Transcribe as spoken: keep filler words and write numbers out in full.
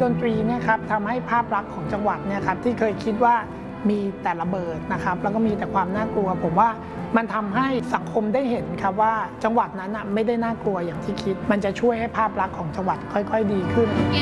ดนตรีเนี่ยครับทำให้ภาพลักษณ์ของจังหวัดเนี่ยครับที่เคยคิดว่ามีแต่ระเบิดนะครับแล้วก็มีแต่ความน่ากลัวผมว่ามันทำให้สังคมได้เห็นครับว่าจังหวัดนั้นไม่ได้น่ากลัวอย่างที่คิดมันจะช่วยให้ภาพลักษณ์ของจังหวัดค่อยๆดีขึ้น